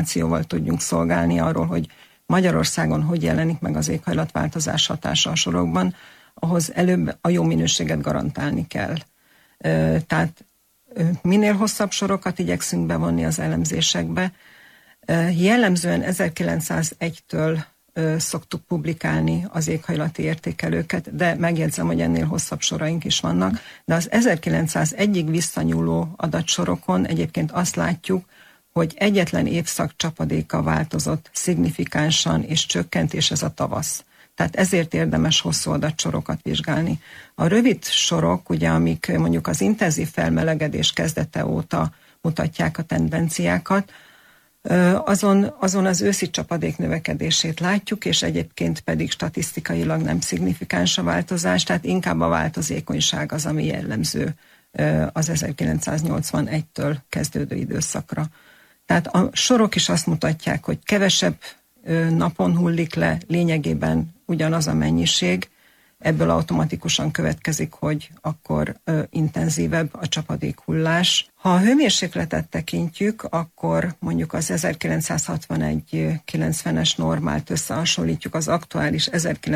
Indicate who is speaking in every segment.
Speaker 1: információval tudjunk szolgálni arról, hogy Magyarországon hogy jelenik meg az éghajlatváltozás hatása a sorokban, ahhoz előbb a jó minőséget garantálni kell. Tehát minél hosszabb sorokat igyekszünk bevonni az elemzésekbe. Jellemzően 1901-től szoktuk publikálni az éghajlati értékelőket, de megjegyzem, hogy ennél hosszabb soraink is vannak. De az 1901-ig visszanyúló adatsorokon egyébként azt látjuk, hogy egyetlen évszak csapadéka változott szignifikánsan és csökkent, és ez a tavasz. Tehát ezért érdemes hosszú adatsorokat vizsgálni. A rövid sorok, ugye, amik mondjuk az intenzív felmelegedés kezdete óta mutatják a tendenciákat, azon az őszi csapadék növekedését látjuk, és egyébként pedig statisztikailag nem szignifikáns a változás, tehát inkább a változékonyság az, ami jellemző az 1981-től kezdődő időszakra. Tehát a sorok is azt mutatják, hogy kevesebb napon hullik le, lényegében ugyanaz a mennyiség, ebből automatikusan következik, hogy akkor intenzívebb a csapadékhullás. Ha a hőmérsékletet tekintjük, akkor mondjuk az 1961-90-es normát összehasonlítjuk az aktuális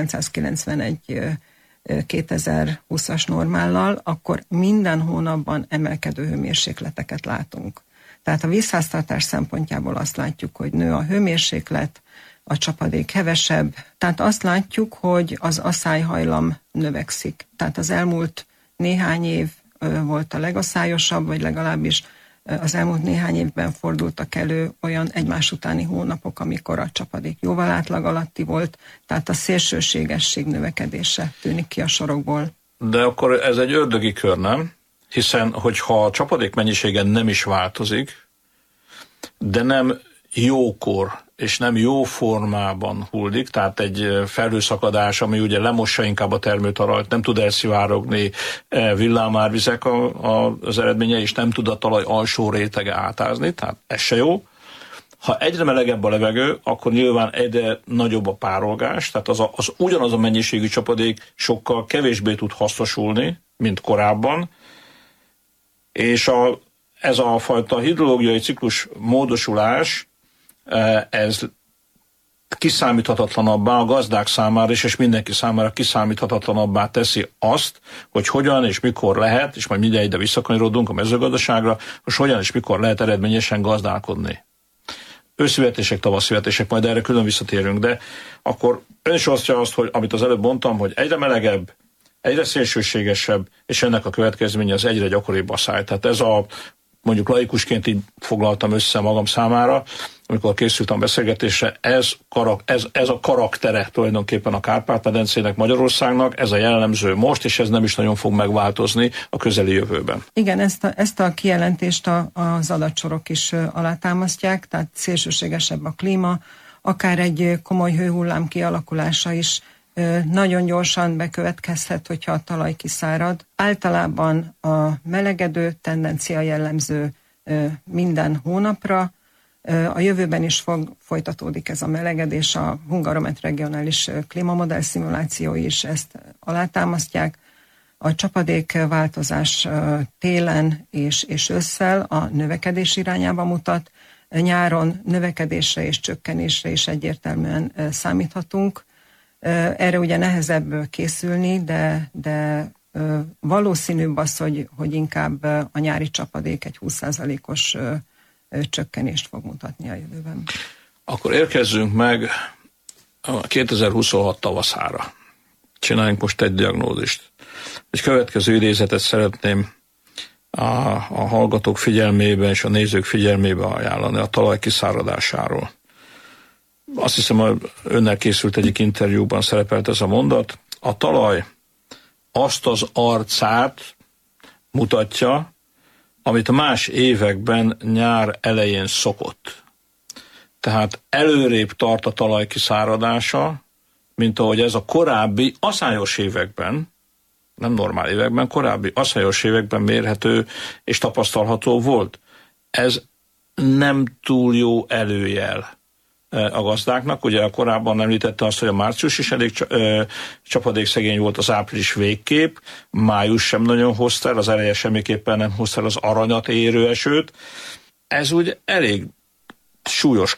Speaker 1: 1991-2020-as normállal, akkor minden hónapban emelkedő hőmérsékleteket látunk. Tehát a vízháztartás szempontjából azt látjuk, hogy nő a hőmérséklet, a csapadék hevesebb. Tehát azt látjuk, hogy az aszályhajlam növekszik. Tehát az elmúlt néhány év volt a legaszályosabb, vagy legalábbis az elmúlt néhány évben fordultak elő olyan egymás utáni hónapok, amikor a csapadék jóval átlag alatti volt, tehát a szélsőségesség növekedése tűnik ki a sorokból.
Speaker 2: De akkor ez egy ördögi kör, nem? Hiszen, hogyha a csapadék mennyisége nem is változik, de nem jókor és nem jó formában hullik, tehát egy felhőszakadás, ami ugye lemossa inkább a termőtalajt, nem tud elszivárogni villámárvizek az eredménye, és nem tud a talaj alsó rétege átázni, tehát ez se jó. Ha egyre melegebb a levegő, akkor nyilván egyre nagyobb a párolgás, tehát az ugyanaz a mennyiségű csapadék sokkal kevésbé tud hasznosulni, mint korábban, és ez a fajta hidrológiai ciklus módosulás, ez kiszámíthatatlanabbá a gazdák számára is, és mindenki számára kiszámíthatatlanabbá teszi azt, hogy hogyan és mikor lehet, és majd mindjárt ide visszakanyarodunk a mezőgazdaságra, hogy hogyan és mikor lehet eredményesen gazdálkodni. Őszivetések, tavaszivetések, majd erre külön visszatérünk, de akkor ön is osztja azt, hogy amit az előbb mondtam, hogy egyre melegebb, egyre szélsőségesebb, és ennek a következménye az egyre gyakoribb aszály. Tehát ez mondjuk laikusként így foglaltam össze magam számára, amikor készültem a beszélgetésre, ez a karaktere tulajdonképpen a Kárpát-medencének, Magyarországnak, ez a jellemző most, és ez nem is nagyon fog megváltozni a közeli jövőben.
Speaker 1: Igen, ezt a kijelentést az adatsorok is alátámasztják, tehát szélsőségesebb a klíma, akár egy komoly hőhullám kialakulása is nagyon gyorsan bekövetkezhet, hogyha a talaj kiszárad. Általában a melegedő tendencia jellemző minden hónapra. A jövőben is folytatódik ez a melegedés, a Hungaromet regionális klímamodell szimulációi is ezt alátámasztják. A csapadékváltozás télen és ősszel a növekedés irányába mutat. Nyáron növekedésre és csökkenésre is egyértelműen számíthatunk. Erre ugye nehezebb készülni, de valószínűbb az, hogy inkább a nyári csapadék egy 20%-os csökkenést fog mutatni a jövőben.
Speaker 2: Akkor érkezzünk meg a 2026 tavaszára. Csináljunk most egy diagnózist. Egy következő idézetet szeretném a hallgatók figyelmébe és a nézők figyelmébe ajánlani a talaj kiszáradásáról. Azt hiszem, hogy önnel készült egyik interjúban szerepelt ez a mondat. A talaj azt az arcát mutatja, amit más években nyár elején szokott. Tehát előrébb tart a talaj kiszáradása, mint ahogy ez a korábbi aszályos években, nem normál években, korábbi aszályos években mérhető és tapasztalható volt. Ez nem túl jó előjel a gazdáknak. Ugye korábban említette azt, hogy a március is elég csapadékszegény volt, az április végképp, május sem nagyon hozta el, az eleje semmiképpen nem hozta el az aranyat érő esőt. Ez úgy elég súlyos